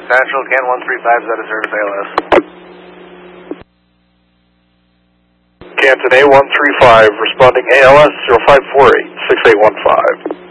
Central, Can 135 is out of service, ALS. Canton A135, responding ALS 0548-6815.